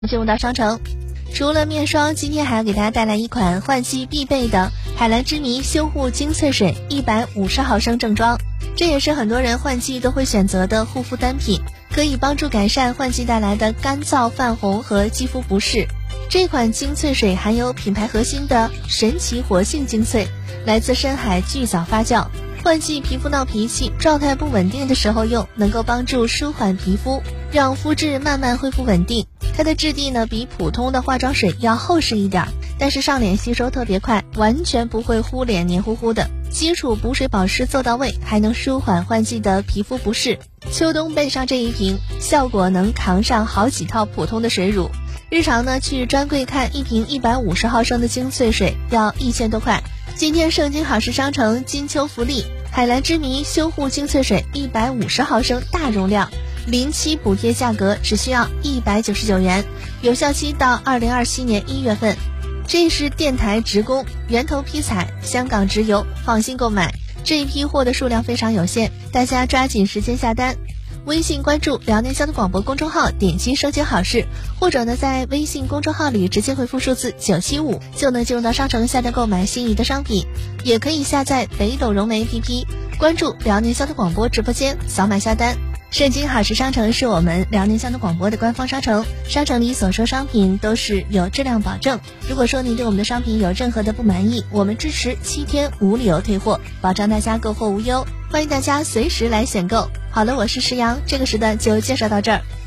进入到商城，除了面霜，今天还要给大家带来一款换季必备的海蓝之谜修护精粹水150毫升正装，这也是很多人换季都会选择的护肤单品，可以帮助改善换季带来的干燥、泛红和肌肤不适。这款精粹水含有品牌核心的神奇活性精粹，来自深海巨藻发酵，换季皮肤闹脾气、状态不稳定的时候用，能够帮助舒缓皮肤，让肤质慢慢恢复稳定。它的质地呢比普通的化妆水要厚实一点，但是上脸吸收特别快，完全不会糊脸黏糊糊的。基础补水保湿做到位，还能舒缓换季的皮肤不适。秋冬备上这一瓶，效果能扛上好几套普通的水乳。日常呢去专柜看一瓶150毫升的精粹水要1000多块。今天盛京好事商城金秋福利，海蓝之谜修护精粹水150毫升大容量，临期补贴价格只需要199元，有效期到2027年1月份。这是电台直供，源头批采，香港直邮，放心购买。这一批货的数量非常有限，大家抓紧时间下单。微信关注辽宁交通广播公众号，点击收听好事，或者呢在微信公众号里直接回复数字975，就能进入到商城下单购买心仪的商品。也可以下载北斗融媒 APP， 关注辽宁交通广播直播间，扫码下单。盛京好事商城是我们辽宁交通广播的官方商城，商城里所售商品都是有质量保证。如果说您对我们的商品有任何的不满意，我们支持7天无理由退货，保障大家购货无忧，欢迎大家随时来选购。好了，我是石阳，这个时段就介绍到这儿。